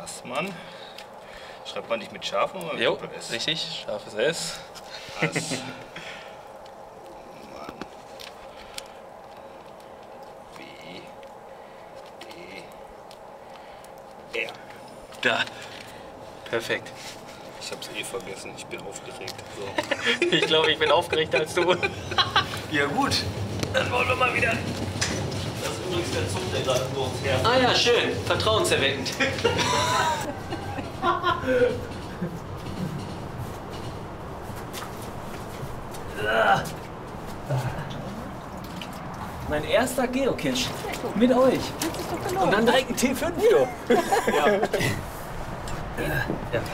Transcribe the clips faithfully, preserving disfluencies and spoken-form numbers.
Assmann. Schreibt man nicht mit scharfem oder mit Jo, S? richtig, scharfes S. Ass. Mann. W. D. R. Da. Perfekt. Ich hab's eh vergessen, ich bin aufgeregt. So. Ich glaube, ich bin aufgeregter als du. Ja gut, dann wollen wir mal wieder. Das ist übrigens der Zug, der gerade vor uns her. Ah ja, schön. Vertrauenserweckend. Mein erster Geocache mit euch. Und dann direkt ein T fünf. Ja. Ja. Ja.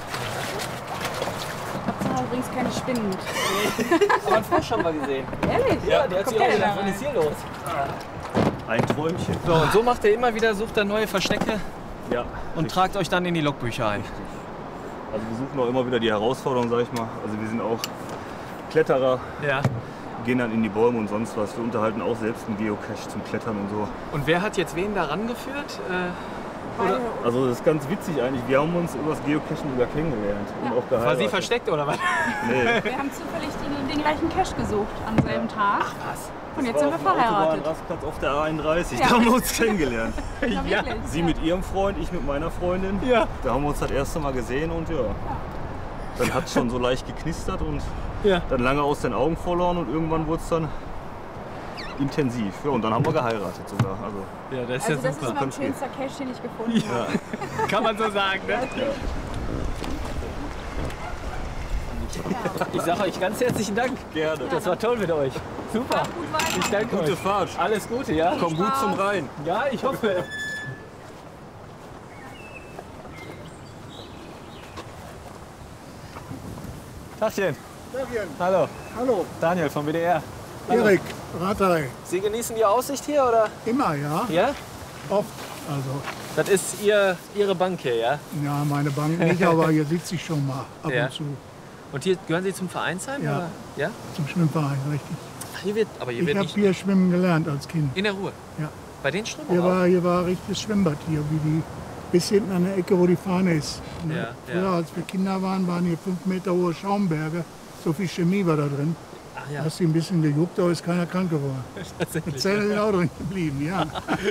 Hauptsache übrigens keine Spinnen. Aber einen Frosch haben wir gesehen. Ehrlich? Ja, der hat sich auch gedacht, was ist hier los? Ein Träumchen. So, und so macht er immer wieder, sucht er neue Verstecke Ja. und tragt euch dann in die Logbücher ein. Also wir suchen auch immer wieder die Herausforderung, sag ich mal. Also wir sind auch Kletterer, Ja. gehen dann in die Bäume und sonst was. Wir unterhalten auch selbst einen Geocache zum Klettern und so. Und wer hat jetzt wen da rangeführt? Äh, oder Also das ist ganz witzig eigentlich. Wir haben uns über das Geocachen sogar kennengelernt und auch geheiratet. war sie versteckt oder was? Nee. Wir haben zufällig den, den gleichen Cache gesucht am selben Tag. Ach was. Und jetzt Das sind war wir auf dem verheiratet. Autobahnrastplatz auf der A einunddreißig. Ja. Da haben wir uns kennengelernt. Ja, wirklich. Sie mit ihrem Freund, ich mit meiner Freundin. Ja. Da haben wir uns das erste Mal gesehen und ja. Dann hat es schon so leicht geknistert und Ja. dann lange aus den Augen verloren und irgendwann wurde es dann intensiv. Ja, und dann haben wir geheiratet sogar. Also, Ja, das ist Also ja das ist super. mein schönster Cache, den ich gefunden habe. Kann man so sagen, ne? Ich sage euch ganz herzlichen Dank. gerne. Das war toll mit euch. Super. Gut weiter. Ich danke Gute euch. Fahrt. Alles Gute, ja? Komm gut zum Rhein. Ja, ich hoffe. Tagchen. Hallo. Hallo, Daniel vom W D R. Hallo. Erik, Ratei. Sie genießen die Aussicht hier, oder? Immer, ja? Ja? Oft. Also, Das ist ihr, Ihre Bank hier, ja? ja, meine Bank nicht, aber hier sitze ich schon mal ab Ja. und zu Und hier gehören Sie zum Vereinsheim? Ja. Oder? Ja? zum Schwimmverein, richtig. Ach, hier wird, aber hier Ich wird habe nicht hier schwimmen gelernt als Kind. in der Ruhe. Ja. Bei den Strömungen Hier auch? war, hier war ein richtiges Schwimmbad hier, wie die, bis hinten an der Ecke, wo die Fahne ist. Ne? Ja, Früher, ja. als wir Kinder waren, waren hier fünf Meter hohe Schaumberge. So viel Chemie war da drin. Ach Da ja, hast du ein bisschen gejuckt, aber ist keiner krank geworden. Die tatsächlich. Zähne sind auch drin geblieben, ja.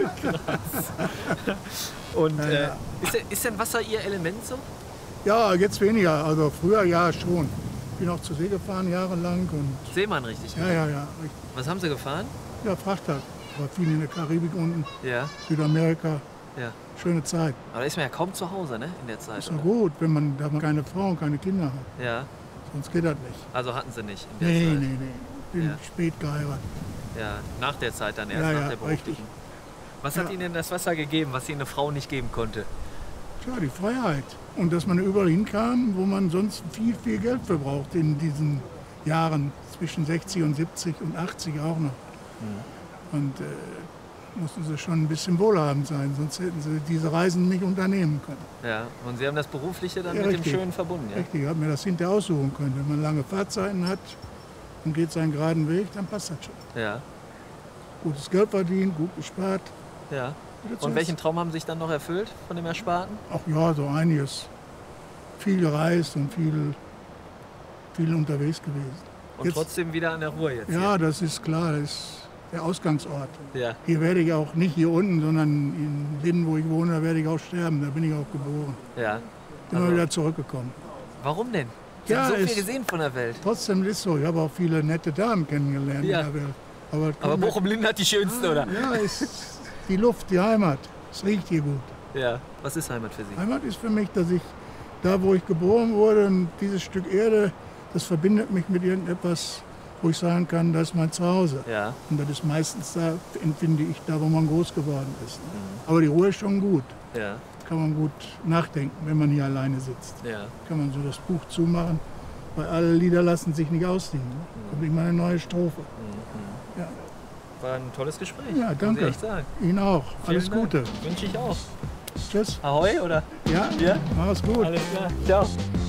Und Ja, äh, ja. ist, denn- ist denn Wasser Ihr Element so? Ja, jetzt weniger. Also früher ja schon. Ich bin auch zur See gefahren jahrelang und Seemann richtig. ja, ja, ja. richtig. Was haben Sie gefahren? Ja, Frachter. War viel in der Karibik unten, Ja, Südamerika. ja. Schöne Zeit. Aber da ist man ja kaum zu Hause, ne? In der Zeit. Ist ja oder? gut, wenn man da mal keine Frau und keine Kinder hat. Ja, Sonst geht das nicht. also hatten Sie nicht in der Nee, Zeit. nee, nee. Bin Ja. spät geheiratet. Ja, nach der Zeit dann erst, Ja, nach ja, der beruflichen. Was hat Ja. Ihnen denn das Wasser gegeben, was Ihnen eine Frau nicht geben konnte? Tja, die Freiheit. Und dass man überall hinkam, wo man sonst viel, viel Geld verbraucht in diesen Jahren. Zwischen sechzig und siebzig und achtzig auch noch. Und äh, mussten sie schon ein bisschen wohlhabend sein, sonst hätten sie diese Reisen nicht unternehmen können. Ja, und Sie haben das Berufliche dann Ja, mit richtig. dem Schönen verbunden, ja? Richtig, ich habe mir das hinterher aussuchen können. Wenn man lange Fahrzeiten hat und geht seinen geraden Weg, dann passt das schon. Ja, Gutes Geld verdient, gut gespart. ja. Wieder Und zurück. welchen Traum haben Sie sich dann noch erfüllt von dem Ersparten? Ach ja, so einiges. Viel gereist und viel, viel unterwegs gewesen. Und Jetzt- trotzdem wieder an der Ruhe jetzt. Ja, das ist klar, das ist der Ausgangsort. Hier. Ja. Hier werde ich auch nicht hier unten, sondern in Linden, wo ich wohne, da werde ich auch sterben. Da bin ich auch geboren. Ja. Immer Also- wieder zurückgekommen. Warum denn? Sie Ja, haben so viel es- gesehen von der Welt. Trotzdem ist es so, ich habe auch viele nette Damen kennengelernt Ja. in der Welt. Aber, Aber Bochum-Linden hat die schönste, oder? Ja, ist die Luft, die Heimat. Es riecht hier gut. Ja. Was ist Heimat für Sie? Heimat ist für mich, dass ich da, wo ich geboren wurde, und dieses Stück Erde, das verbindet mich mit irgendetwas, wo ich sagen kann, das ist mein Zuhause. Ja. Und das ist meistens da, empfinde ich, da, wo man groß geworden ist. Mhm. Aber die Ruhe ist schon gut. Ja. Kann man gut nachdenken, wenn man hier alleine sitzt. Ja. Kann man so das Buch zumachen, weil alle Lieder lassen sich nicht ausziehen. Mhm. Kommt immer eine neue Strophe. Ja. War ein tolles Gespräch. Ja, Muss ich danke. echt sagen. Ihnen auch. Alles Vielen Dank. Gute. Wünsche ich auch. Tschüss. Ahoi, oder? Ja, Ja? mach's gut. Alles klar. Ciao.